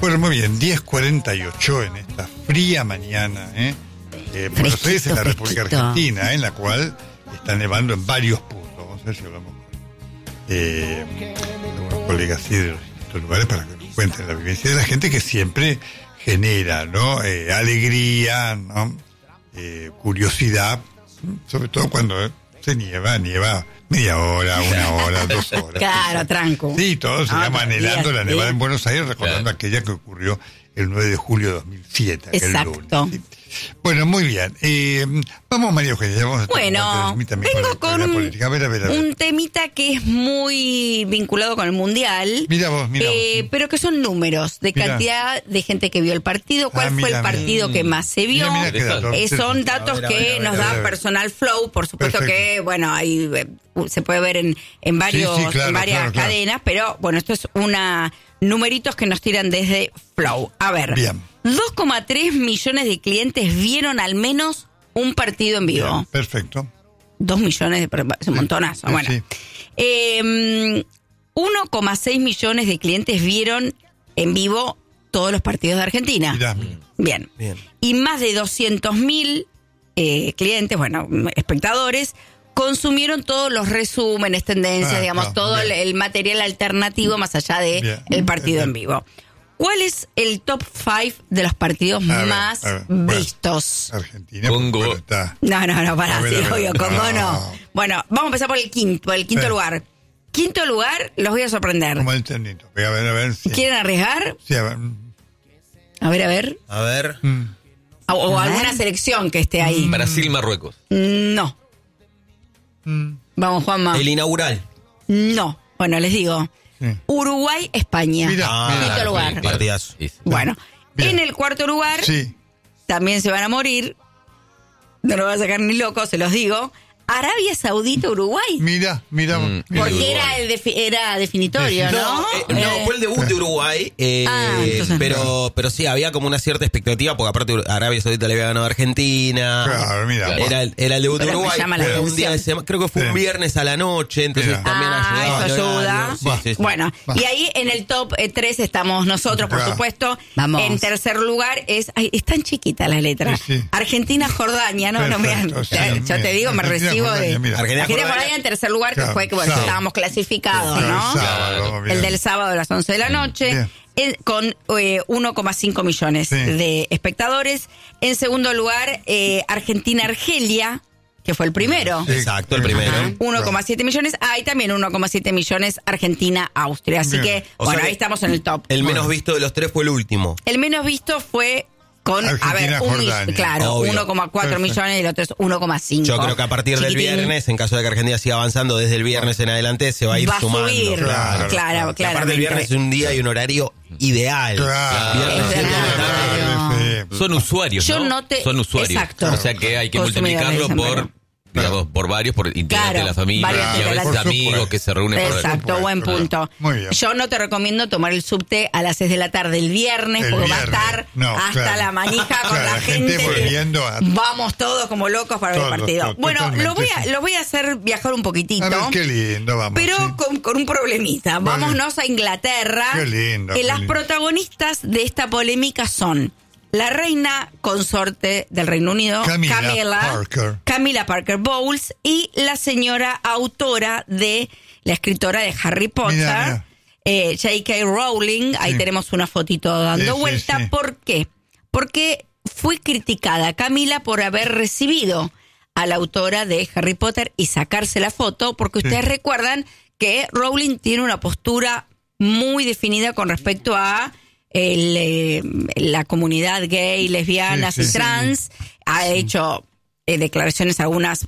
Bueno, muy bien, 10:48 en esta fría mañana, Buenos Aires es la República Argentina, en la cual está nevando en varios puntos. Vamos a ver si hablamos con algunos colegas así de estos lugares para que nos cuenten la vivencia de la gente, que siempre genera, ¿no? Alegría, ¿no? Curiosidad, sobre todo cuando se nieva media hora, 1 hora, 2 horas. Claro, tranco. Sí, todos se llaman anhelando la nevada en Buenos Aires, recordando aquella que ocurrió el 9 de julio de 2007, aquel Exacto. lunes. ¿Sí? Bueno, muy bien. Vamos, María Eugenia, vamos a Bueno, vengo con la política. A ver. Un temita que es muy vinculado con el Mundial. Mira vos. Pero que son números de cantidad de gente que vio el partido, cuál fue el partido que más se vio. Son datos que nos da Personal Flow, por supuesto. Perfecto. Que, bueno, ahí se puede ver en varias cadenas, pero bueno, esto es numeritos que nos tiran desde Flow. A ver, bien. 2,3 millones de clientes vieron al menos un partido en vivo. Bien, perfecto. 2 millones, es un montonazo. Bueno, 1,6 millones de clientes vieron en vivo todos los partidos de Argentina. Mirá. Bien. Y más de 200.000 clientes, espectadores, consumieron todos los resúmenes, tendencias, todo el material alternativo más allá de el partido en vivo. ¿Cuál es el top 5 de los partidos más vistos? Argentina. Congo. No, pará, sí, obvio, Congo no. Bueno, vamos a empezar por el quinto lugar. Quinto lugar, los voy a sorprender. Como el ternito. A ver. Sí. ¿Quieren arriesgar? Sí, a ver. A ver. O alguna selección que esté ahí. Brasil, Marruecos. No. Vamos, Juanma. El inaugural. No. Bueno, les digo. Uruguay, España. Quinto lugar. Partidazo. Bueno, en el cuarto lugar también se van a morir. No lo voy a sacar ni loco, se los digo. Arabia Saudita, Uruguay. Mira. Porque era definitorio, ¿no? Fue el debut de Uruguay. Pero sí, había como una cierta expectativa, porque aparte Arabia Saudita le había ganado a Argentina. Claro, mira. Era el debut de Uruguay. Un día de semana, creo que fue un viernes a la noche, entonces también ayudaba. Eso ayuda. Sí. Bueno, y ahí en el top 3 estamos nosotros, por supuesto. Vamos. En tercer lugar es tan chiquita la letra. Sí. Argentina, Jordania, ¿no? Yo te digo, me recibo de Argentina, Jordania en tercer lugar, que fue que estábamos clasificados, ¿no? El del sábado a las 11 de la noche, con 1,5 millones de espectadores. En segundo lugar, Argentina-Argelia, que fue el primero. Exacto, el primero. 1,7 millones. Hay también 1,7 millones Argentina-Austria. Así que, ahí estamos en el top. El menos visto de los tres fue el último. El menos visto fue con, Argentina, 1,4 millones y el otro es 1,5. Yo creo que a partir del viernes, en caso de que Argentina siga avanzando desde el viernes en adelante, se va a ir sumando. Subir. Claro. Aparte del viernes es un día y un horario ideal. Son usuarios, ¿no? Son usuarios. Exacto. O sea que hay que multiplicarlo por varios, por integrantes de la familia, y a veces amigos que se reúnen. Exacto, buen punto. Muy bien. Yo no te recomiendo tomar el subte a las 6 de la tarde el viernes, porque va a estar hasta la manija con la gente vamos todos como locos para ver el partido. Bueno, lo voy a hacer viajar un poquitito. A ver, qué lindo, vamos. Pero con un problemita. Vámonos a Inglaterra. Qué lindo. Las protagonistas de esta polémica son la reina consorte del Reino Unido, Camilla Parker Bowles, y la señora autora de la escritora de Harry Potter, J.K. Rowling. Ahí tenemos una fotito dando vuelta. Sí. ¿Por qué? Porque fue criticada Camila por haber recibido a la autora de Harry Potter y sacarse la foto, porque ustedes recuerdan que Rowling tiene una postura muy definida con respecto a la comunidad gay, lesbianas y trans. Ha hecho declaraciones algunas